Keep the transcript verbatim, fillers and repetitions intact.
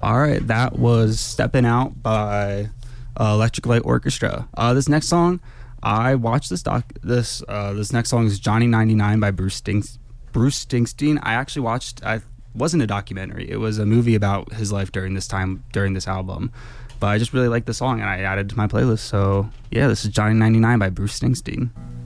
All right, that was Stepping Out by uh, Electric Light Orchestra. Uh, this next song, I watched this doc. This uh, this next song is Johnny ninety-nine by Bruce Stings- Bruce Springsteen. I actually watched. I wasn't a documentary. It was a movie about his life during this time during this album. But I just really like the song and I added it to my playlist. So yeah, this is Johnny ninety-nine by Bruce Springsteen.